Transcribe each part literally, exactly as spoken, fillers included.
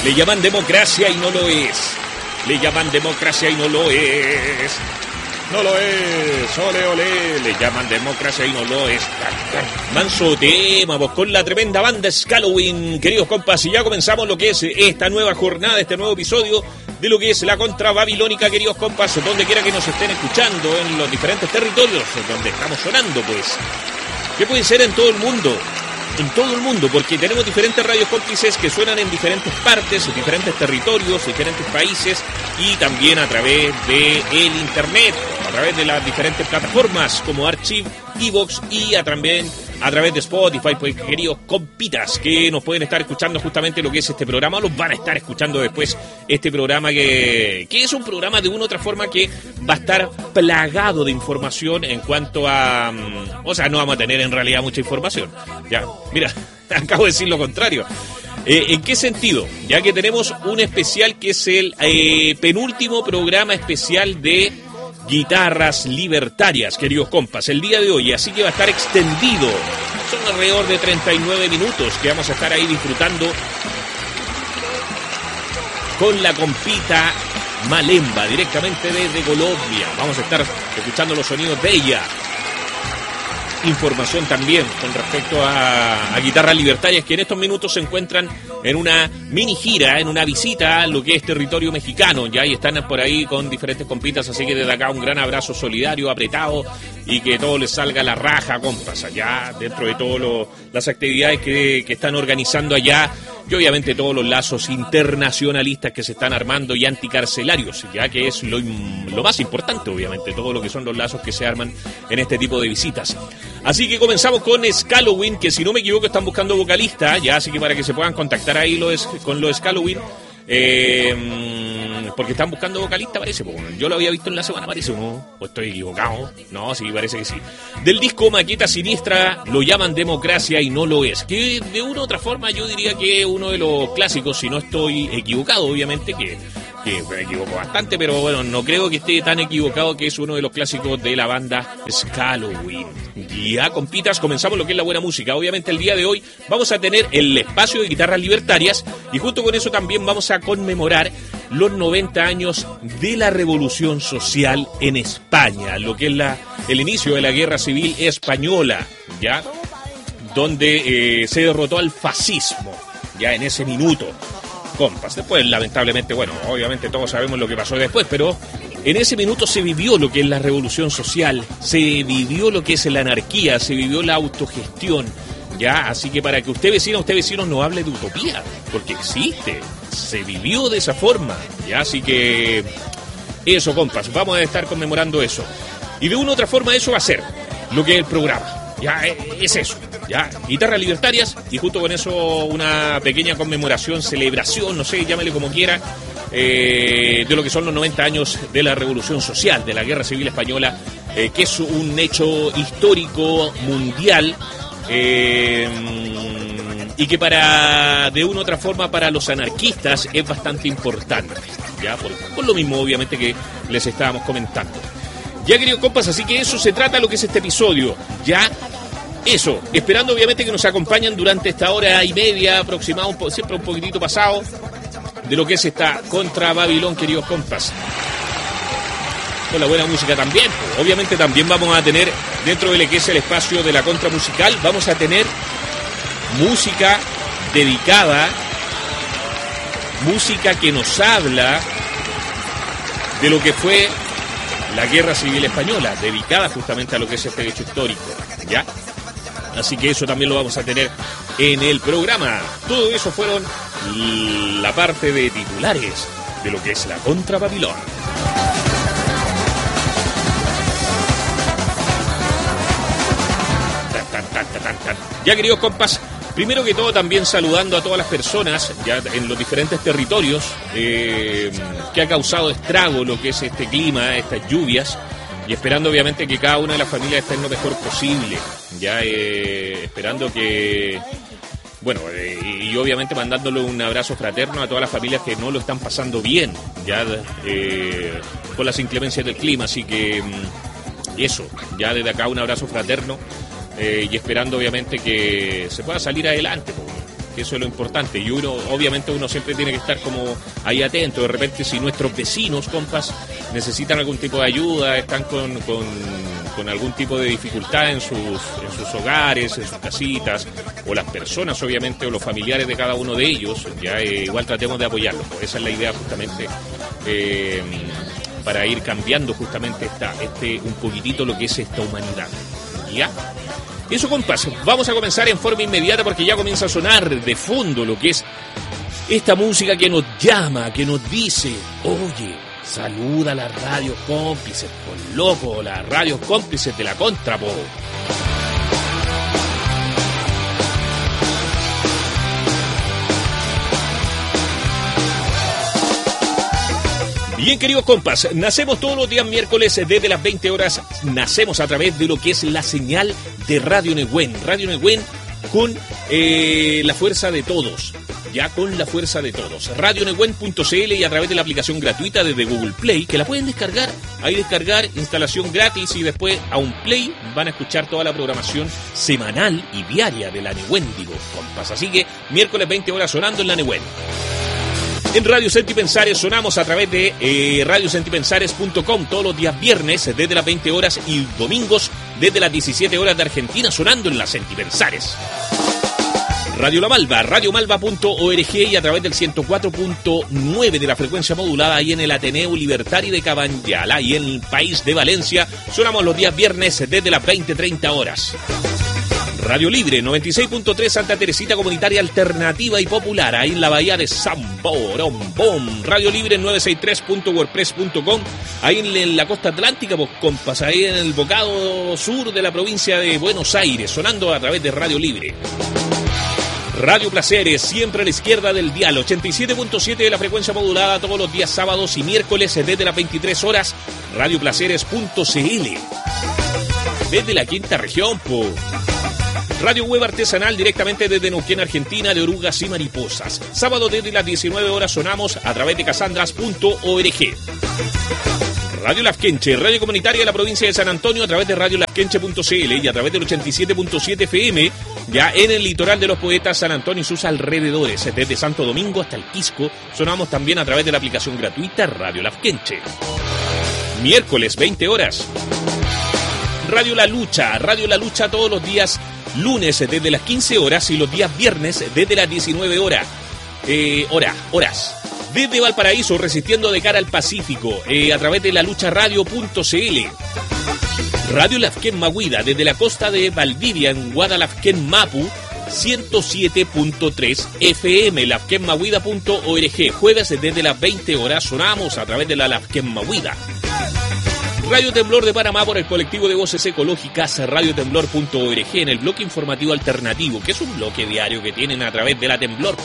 Le llaman democracia y no lo es. Le llaman democracia y no lo es. No lo es. Ole, ole. Le llaman democracia y no lo es. Manso tema, pues con la tremenda banda Scalloween, queridos compas. Y ya comenzamos lo que es esta nueva jornada, este nuevo episodio de lo que es la Contra Babilónica, queridos compas. Donde quiera que nos estén escuchando, en los diferentes territorios donde estamos sonando, pues. Que puede ser en todo el mundo. En todo el mundo, porque tenemos diferentes radios cómplices que suenan en diferentes partes, en diferentes territorios, diferentes países y también a través de el internet, a través de las diferentes plataformas como Archive, Evox y a también a través de Spotify, pues queridos compitas que nos pueden estar escuchando justamente lo que es este programa, o los van a estar escuchando después este programa que, que es un programa de una u otra forma que va a estar plagado de información en cuanto a... O sea, no vamos a tener en realidad mucha información. Ya, mira, acabo de decir lo contrario. Eh, ¿En qué sentido? Ya que tenemos un especial que es el eh, penúltimo programa especial de Guitarras Libertarias, queridos compas, el día de hoy, así que va a estar extendido. Son alrededor de treinta y nueve minutos que vamos a estar ahí disfrutando con la compita Malemba, directamente desde Colombia. Vamos a estar escuchando los sonidos de ella. Información también con respecto a, a Guitarras Libertarias, que en estos minutos se encuentran en una mini gira, en una visita a lo que es territorio mexicano, ya y están por ahí con diferentes compitas, así que desde acá un gran abrazo solidario, apretado, y que todo les salga la raja, compas, allá dentro de todas las actividades que, que están organizando allá, y obviamente todos los lazos internacionalistas que se están armando y anticarcelarios, ya que es lo, lo más importante, obviamente, todo lo que son los lazos que se arman en este tipo de visitas. Así que comenzamos con Scalloween, que si no me equivoco están buscando vocalista, ya, así que para que se puedan contactar ahí los, con los Scalloween, eh, porque están buscando vocalista, parece, pues, yo lo había visto en la semana, parece, ¿no? ¿O estoy equivocado? No, sí, parece que sí. Del disco Maqueta Siniestra, lo llaman democracia y no lo es, que de una u otra forma yo diría que es uno de los clásicos, si no estoy equivocado, obviamente, que... que me equivoco bastante, pero bueno, no creo que esté tan equivocado, que es uno de los clásicos de la banda Scalloween. Ya, compitas, comenzamos lo que es la buena música. Obviamente el día de hoy vamos a tener el espacio de Guitarras Libertarias y junto con eso también vamos a conmemorar los noventa años de la Revolución Social en España, lo que es la, el inicio de la Guerra Civil Española, ya, donde eh, se derrotó al fascismo, ya en ese minuto. Compas. Después, lamentablemente, bueno, obviamente todos sabemos lo que pasó después, pero en ese minuto se vivió lo que es la revolución social, se vivió lo que es la anarquía, se vivió la autogestión, ya, así que para que usted vecino, usted vecino no hable de utopía, porque existe, se vivió de esa forma, ya, así que eso, compas, vamos a estar conmemorando eso, y de una u otra forma eso va a ser lo que es el programa. Ya, es eso, ya, Guitarras Libertarias y junto con eso una pequeña conmemoración, celebración, no sé, llámale como quiera, eh, de lo que son los noventa años de la Revolución Social, de la Guerra Civil Española, eh, que es un hecho histórico mundial, eh, y que para, de una u otra forma, para los anarquistas es bastante importante, ya, por, por lo mismo obviamente que les estábamos comentando. Ya, queridos compas, así que eso se trata lo que es este episodio, ya, eso, esperando obviamente que nos acompañen durante esta hora y media aproximada, un po- siempre un poquitito pasado, de lo que es esta Contra Babilón, queridos compas. Con la buena música también, pues, obviamente también vamos a tener, dentro de lo que es el espacio de la Contra Musical, vamos a tener música dedicada, música que nos habla de lo que fue la Guerra Civil Española, dedicada justamente a lo que es este hecho histórico, ¿ya? Así que eso también lo vamos a tener en el programa. Todo eso fueron la parte de titulares de lo que es la Contra Babilón. Tan, tan, tan, tan, tan, tan. Ya, queridos compas, primero que todo también saludando a todas las personas ya en los diferentes territorios eh, que ha causado estrago lo que es este clima, estas lluvias, y esperando obviamente que cada una de las familias esté en lo mejor posible, ya eh, esperando que, bueno, eh, y obviamente mandándole un abrazo fraterno a todas las familias que no lo están pasando bien, ya eh, con las inclemencias del clima, así que eso, ya desde acá un abrazo fraterno. Eh, y esperando obviamente que se pueda salir adelante, eso es lo importante. Y uno, obviamente, uno siempre tiene que estar como ahí atento. De repente, si nuestros vecinos, compas, necesitan algún tipo de ayuda, están con, con, con algún tipo de dificultad en sus, en sus hogares, en sus casitas, o las personas, obviamente, o los familiares de cada uno de ellos, ya eh, igual tratemos de apoyarlos. Pues esa es la idea, justamente, eh, para ir cambiando justamente esta, este un poquitito lo que es esta humanidad. ¿Ya? Eso, compas, vamos a comenzar en forma inmediata porque ya comienza a sonar de fondo lo que es esta música que nos llama, que nos dice, oye, saluda a las radios cómplices, por loco, las radios cómplices de la contra, po. Bien, queridos compas, nacemos todos los días miércoles desde las veinte horas, nacemos a través de lo que es la señal de Radio Nehuen, Radio Nehuen con eh, la fuerza de todos, ya con la fuerza de todos, radio nehuen punto c l y a través de la aplicación gratuita desde Google Play, que la pueden descargar, ahí descargar, instalación gratis y después a un Play van a escuchar toda la programación semanal y diaria de la Nehuen, digo, compas, así que miércoles veinte horas sonando en la Nehuen. En Radio Sentipensares sonamos a través de eh, radio sentipensares punto com todos los días viernes desde las veinte horas y domingos desde las diecisiete horas de Argentina sonando en las Sentipensares. Radio La Malva, radio malva punto org y a través del ciento cuatro punto nueve de la frecuencia modulada ahí en el Ateneo Libertario de Cabanyala y en el país de Valencia sonamos los días viernes desde las veinte treinta horas. Radio Libre, noventa y seis punto tres Santa Teresita Comunitaria Alternativa y Popular, ahí en la bahía de San Borombón. Radio Libre novecientos sesenta y tres punto wordpress punto com, ahí en la costa atlántica, pues compas, ahí en el bocado sur de la provincia de Buenos Aires, sonando a través de Radio Libre. Radio Placeres, siempre a la izquierda del dial, ochenta y siete punto siete de la frecuencia modulada todos los días sábados y miércoles desde las veintitrés horas, radio placeres punto c l. Desde la quinta región, po. Radio Web Artesanal directamente desde Neuquén, Argentina, de orugas y mariposas. Sábado desde las diecinueve horas sonamos a través de casandras punto org. Radio Lafkenche, radio comunitaria de la provincia de San Antonio a través de radio lafkenche punto c l y a través del ochenta y siete punto siete F M, ya en el litoral de los poetas San Antonio y sus alrededores. Desde Santo Domingo hasta el Quisco sonamos también a través de la aplicación gratuita Radio Lafkenche. Miércoles, veinte horas. Radio La Lucha, Radio La Lucha todos los días lunes desde las quince horas y los días viernes desde las diecinueve horas. Eh, hora, horas. Desde Valparaíso, resistiendo de cara al Pacífico, eh, a través de la lucha radio punto c l. Radio Lafken Mahuida, desde la costa de Valdivia, en Guadalafken Mapu, ciento siete punto tres F M, lafken mahuida punto org. Jueves desde las veinte horas sonamos a través de la Lafken Mahuida. Radio Temblor de Panamá por el colectivo de voces ecológicas radio temblor punto org en el bloque informativo alternativo, que es un bloque diario que tienen a través de la Temblor.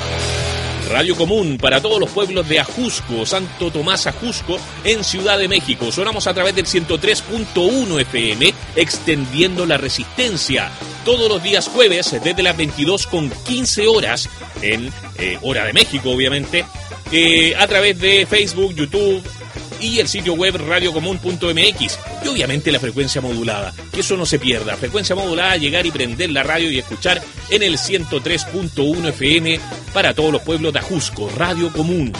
Radio Común para todos los pueblos de Ajusco, Santo Tomás Ajusco en Ciudad de México. Sonamos a través del ciento tres punto uno F M, extendiendo la resistencia. Todos los días jueves desde las veintidós con quince horas en eh, hora de México, obviamente, eh, a través de Facebook, YouTube y el sitio web radio común punto m x y obviamente la frecuencia modulada, que eso no se pierda, frecuencia modulada, llegar y prender la radio y escuchar en el ciento tres punto uno F M para todos los pueblos de Ajusco, Radio Común.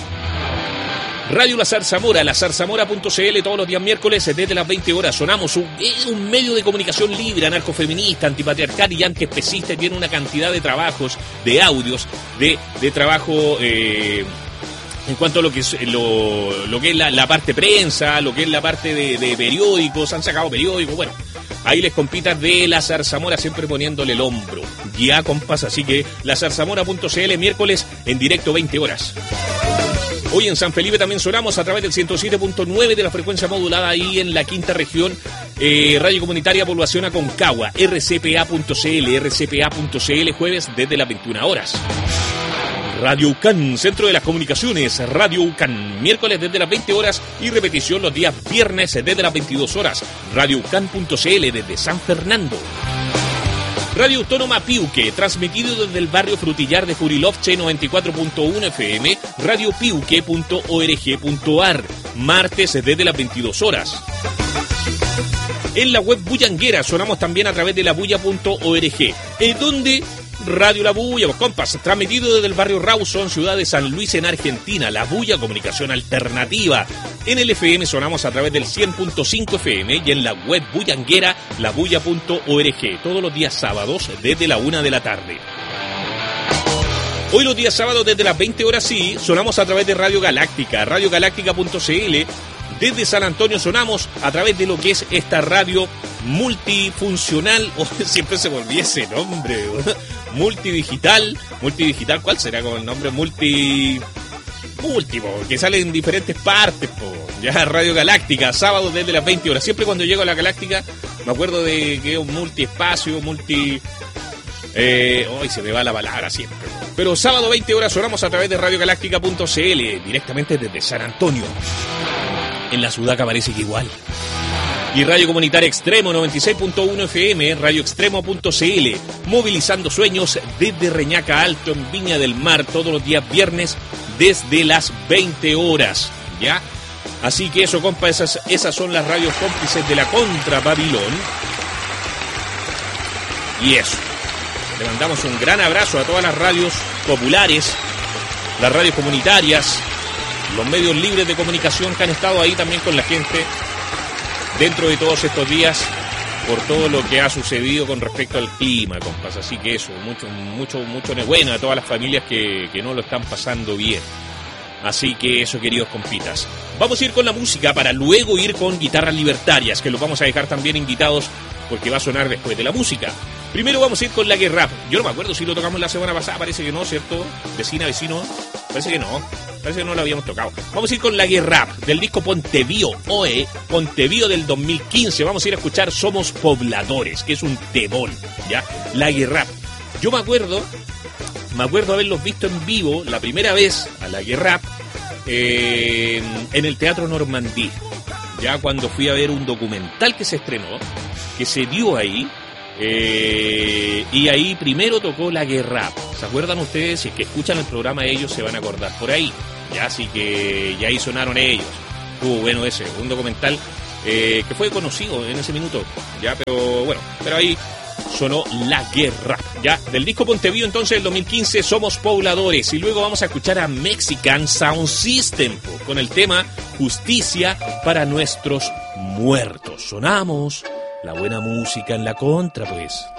Radio La Zarzamora, la zarzamora punto c l todos los días miércoles desde las veinte horas sonamos un, un medio de comunicación libre, anarcofeminista, antipatriarcal y antiespecista, tiene una cantidad de trabajos, de audios, de, de trabajo eh, en cuanto a lo que es, lo, lo que es la, la parte prensa, lo que es la parte de, de periódicos, han sacado periódicos, bueno, ahí les compitas de La Zarzamora siempre poniéndole el hombro, ya compas, así que la zarzamora punto c l miércoles en directo veinte horas. Hoy en San Felipe también sonamos a través del ciento siete punto nueve de la frecuencia modulada ahí en la quinta región, eh, Radio Comunitaria Población Aconcagua, r c p a punto c l, r c p a punto c l jueves desde las veintiuna horas. Radio UCAN, Centro de las Comunicaciones, Radio UCAN, miércoles desde las veinte horas y repetición los días viernes desde las veintidós horas. Radio UCAN punto c l desde San Fernando. Radio Autónoma Piuque, transmitido desde el barrio Frutillar de Jurilovche noventa y cuatro punto uno F M, radio piuque punto org punto a r, martes desde las veintidós horas. En la web bullanguera sonamos también a través de la bulla punto org, en donde Radio La Bulla, pues compas, transmitido desde el barrio Rawson, ciudad de San Luis en Argentina. La Bulla, comunicación alternativa. En el F M sonamos a través del cien punto cinco F M y en la web bullanguera, la bulla punto org, todos los días sábados desde la una de la tarde. Hoy los días sábados desde las veinte horas sí, sonamos a través de Radio Galáctica, radio galáctica punto c l. Desde San Antonio sonamos a través de lo que es esta radio multifuncional, o oh, siempre se me olvida ese nombre, multidigital, multidigital, ¿cuál será con el nombre? Multi... Múltiplo, que sale en diferentes partes, po. Ya Radio Galáctica, sábado desde las veinte horas. Siempre cuando llego a la Galáctica me acuerdo de que es un multiespacio, multi... Eh, hoy se me va la palabra siempre. Pero sábado veinte horas sonamos a través de radio galáctica punto c l, directamente desde San Antonio. En la Sudaca parece que igual. Y Radio Comunitaria Extremo noventa y seis punto uno F M, radio extremo punto c l, movilizando sueños desde Reñaca Alto en Viña del Mar, todos los días viernes desde las veinte horas, ¿ya? Así que eso, compa, esas, esas son las radios cómplices de la Contra Babilón. Y eso, le mandamos un gran abrazo a todas las radios populares, las radios comunitarias, los medios libres de comunicación que han estado ahí también con la gente dentro de todos estos días por todo lo que ha sucedido con respecto al clima, compas. Así que eso, mucho, mucho, mucho bueno a todas las familias que, que no lo están pasando bien. Así que eso, queridos compitas. Vamos a ir con la música para luego ir con Guitarras Libertarias, que los vamos a dejar también invitados porque va a sonar después de la música. Primero vamos a ir con la Guerrap. Yo no me acuerdo si lo tocamos la semana pasada, parece que no, ¿cierto? Vecina, vecino, parece que no. Parece que no lo habíamos tocado. Vamos a ir con la Guerrap, del disco Pontevío, O E, Pontevío del dos mil quince. Vamos a ir a escuchar Somos Pobladores, que es un temón, ¿ya? La Guerrap. Yo me acuerdo, me acuerdo haberlos visto en vivo la primera vez a la Guerrap eh, en el Teatro Normandí, ya cuando fui a ver un documental que se estrenó, que se dio ahí. Eh, y ahí primero tocó la Guerrap. ¿Se acuerdan ustedes? Si es que escuchan el programa, ellos se van a acordar por ahí. Ya, así que ya ahí sonaron ellos. Estuvo bueno ese, un documental eh, que fue conocido en ese minuto. Ya, pero bueno, pero ahí sonó la Guerrap. Ya, del disco Pontevío entonces del dos mil quince, Somos Pobladores. Y luego vamos a escuchar a Mexican Sound System con el tema Justicia para Nuestros Muertos. Sonamos la buena música en la Contra, pues.